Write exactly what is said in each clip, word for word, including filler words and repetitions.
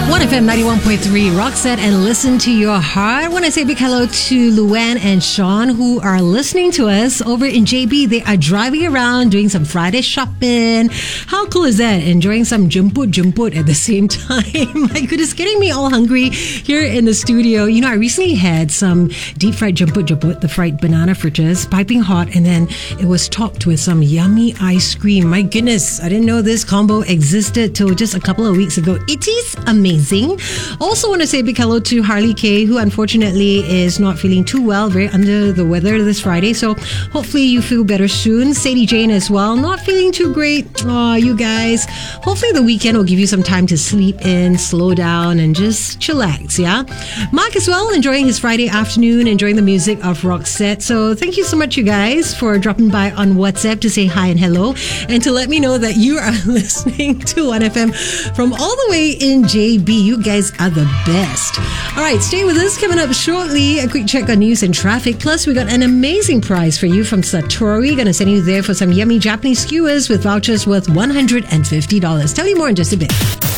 one F M ninety-one point three, Rockset, and listen to your heart. I want to say a big hello to Luann and Sean, who are listening to us over in J B. They are driving around doing some Friday shopping. How cool is that? Enjoying some jumput jumput at the same time. My goodness, getting me all hungry here in the studio. You know, I recently had some deep fried jumput jumput, the fried banana fritters, piping hot, and then it was topped with some yummy ice cream. My goodness, I didn't know this combo existed till just a couple of weeks ago. It is amazing. Also want to say a big hello to Harley K, who unfortunately is not feeling too well, very under the weather this Friday. So hopefully you feel better soon. Sadie Jane as well, not feeling too great. Oh, you guys. Hopefully the weekend will give you some time to sleep in, slow down, and just chillax, yeah? Mark as well, enjoying his Friday afternoon, enjoying the music of Rockset. So thank you so much, you guys, for dropping by on WhatsApp to say hi and hello, and to let me know that you are listening to one F M from all the way in J B. You guys are the best. All right, stay with us. Coming up shortly, a quick check on news and traffic. Plus, we got an amazing prize for you from Satori. Going to send you there for some yummy Japanese skewers with vouchers worth one hundred fifty dollars. Tell you more in just a bit.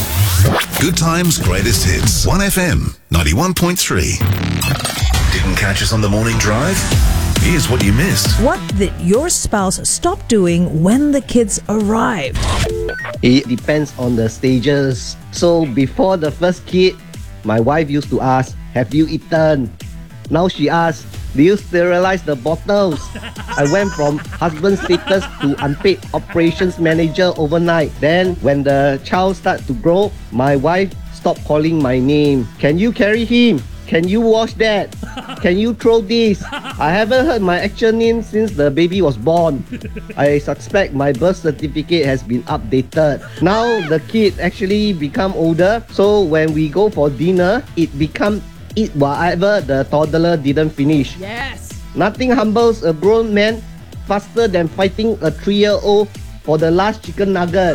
Good times, greatest hits. one F M ninety-one point three. Didn't catch us on the morning drive? Here's what you missed. What did your spouse stop doing when the kids arrived? It depends on the stages. So before the first kid, my wife used to ask, have you eaten? Now she asks, do you sterilize the bottles? I went from husband status to unpaid operations manager overnight. Then when the child started to grow, my wife stopped calling my name. Can you carry him? Can you wash that? Can you throw this? I haven't heard my actual name since the baby was born. I suspect my birth certificate has been updated. Now the kid actually become older, so when we go for dinner, it become eat whatever the toddler didn't finish. Yes. Nothing humbles a grown man faster than fighting a three-year-old for the last chicken nugget.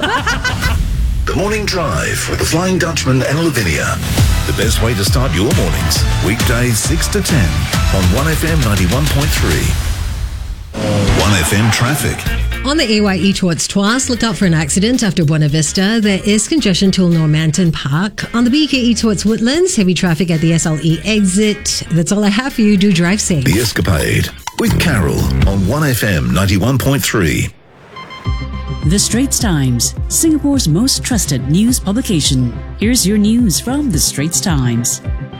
The Morning Drive with the Flying Dutchman and Lavinia. The best way to start your mornings. Weekdays six to ten on one F M ninety-one point three. one F M traffic. On the A Y E towards Tuas, look out for an accident after Buena Vista. There is congestion till Normanton Park. On the B K E towards Woodlands, heavy traffic at the S L E exit. That's all I have for you. Do drive safe. The Escapade with Carol on one F M ninety-one point three. The Straits Times, Singapore's most trusted news publication. Here's your news from The Straits Times.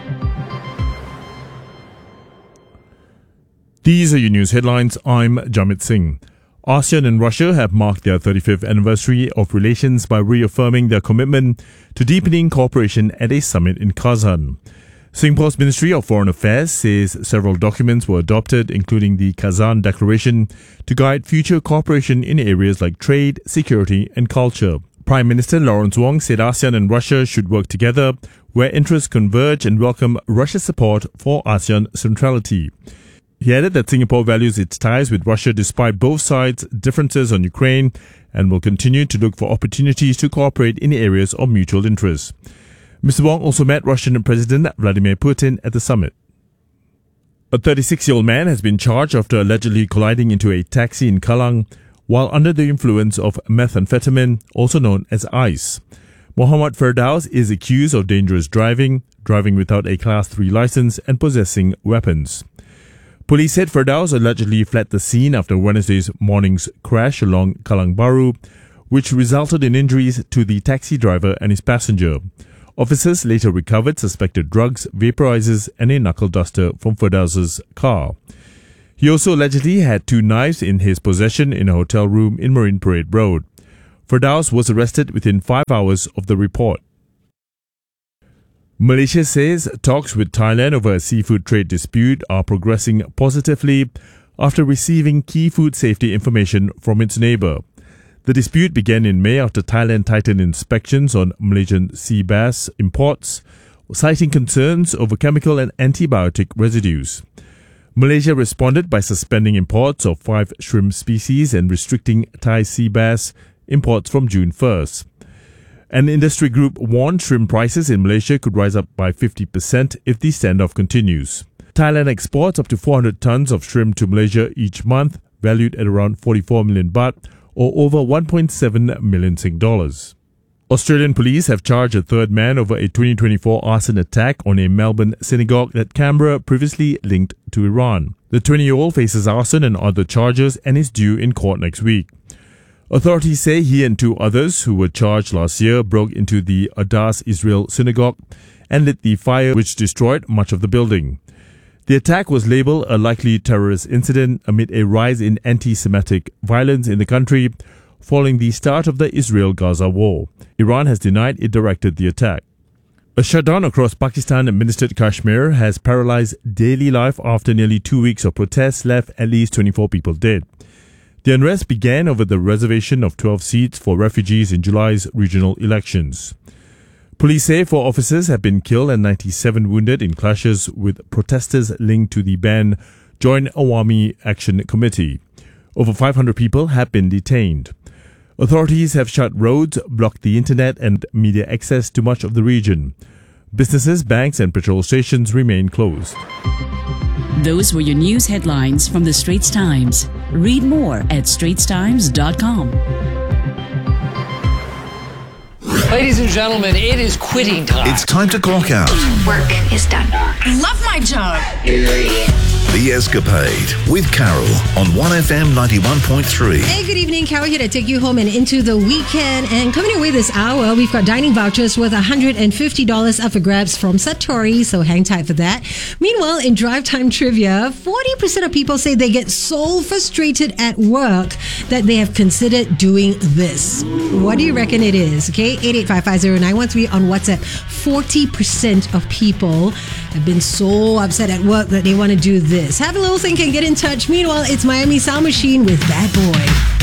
These are your news headlines. I'm Jamit Singh. ASEAN and Russia have marked their thirty-fifth anniversary of relations by reaffirming their commitment to deepening cooperation at a summit in Kazan. Singapore's Ministry of Foreign Affairs says several documents were adopted, including the Kazan Declaration, to guide future cooperation in areas like trade, security and culture. Prime Minister Lawrence Wong said ASEAN and Russia should work together where interests converge and welcome Russia's support for ASEAN centrality. He added that Singapore values its ties with Russia despite both sides' differences on Ukraine and will continue to look for opportunities to cooperate in areas of mutual interest. Mister Wong also met Russian President Vladimir Putin at the summit. A thirty-six-year-old man has been charged after allegedly colliding into a taxi in Kallang while under the influence of methamphetamine, also known as ice. Mohammad Firdaus is accused of dangerous driving, driving without a Class three license, and possessing weapons. Police said Firdaus allegedly fled the scene after Wednesday's morning's crash along Kallang Bahru, which resulted in injuries to the taxi driver and his passenger. Officers later recovered suspected drugs, vaporizers, and a knuckle duster from Firdaus's car. He also allegedly had two knives in his possession in a hotel room in Marine Parade Road. Firdaus was arrested within five hours of the report. Malaysia says talks with Thailand over a seafood trade dispute are progressing positively after receiving key food safety information from its neighbour. The dispute began in May after Thailand tightened inspections on Malaysian sea bass imports, citing concerns over chemical and antibiotic residues. Malaysia responded by suspending imports of five shrimp species and restricting Thai sea bass imports from June first. An industry group warned shrimp prices in Malaysia could rise up by fifty percent if the standoff continues. Thailand exports up to four hundred tons of shrimp to Malaysia each month, valued at around forty-four million baht, or over one point seven million Sing dollars. Australian police have charged a third man over a twenty twenty-four arson attack on a Melbourne synagogue that Canberra previously linked to Iran. The twenty-year-old faces arson and other charges and is due in court next week. Authorities say he and two others who were charged last year broke into the Adass Israel synagogue and lit the fire which destroyed much of the building. The attack was labelled a likely terrorist incident amid a rise in anti-Semitic violence in the country following the start of the Israel-Gaza war. Iran has denied it directed the attack. A shutdown across Pakistan-administered Kashmir has paralysed daily life after nearly two weeks of protests left at least twenty-four people dead. The unrest began over the reservation of twelve seats for refugees in July's regional elections. Police say four officers have been killed and ninety-seven wounded in clashes with protesters linked to the banned Joint Awami Action Committee. Over five hundred people have been detained. Authorities have shut roads, blocked the internet and media access to much of the region. Businesses, banks and petrol stations remain closed. Those were your news headlines from the Straits Times. Read more at straits times dot com. Ladies and gentlemen, it is quitting time. It's time to clock out. Work is done. I love my job. The Escapade with Carol on one F M ninety-one point three. Hey, good evening. Carol here to take you home and into the weekend. And coming your way this hour, we've got dining vouchers worth one hundred fifty dollars up for grabs from Satori, so hang tight for that. Meanwhile, in Drive Time Trivia, forty percent of people say they get so frustrated at work that they have considered doing this. What do you reckon it is? Okay, eight eight five five zero nine one three on WhatsApp. forty percent of people have been so upset at work that they want to do this. Have a little think and get in touch. Meanwhile, it's Miami Sound Machine with Bad Boy.